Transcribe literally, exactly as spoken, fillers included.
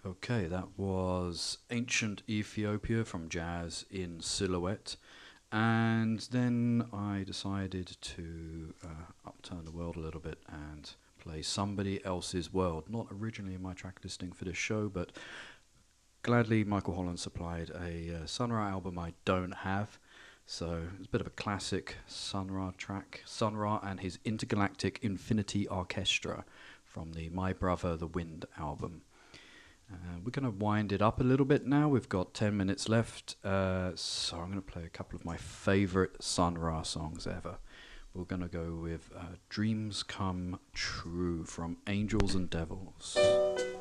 Okay, that was Ancient Ethiopia from Jazz in Silhouette. And then I decided to uh, upturn the world a little bit and play Somebody Else's World. Not originally in my track listing for this show, but gladly Michael Holland supplied a uh, Sun Ra album I don't have. So it's a bit of a classic Sun Ra track. Sun Ra and his Intergalactic Infinity Orchestra from the My Brother the Wind album. Uh, we're going to wind it up a little bit now. We've got ten minutes left, uh, so I'm going to play a couple of my favorite Sun Ra songs ever. We're going to go with uh, Dreams Come True from Angels and Devils.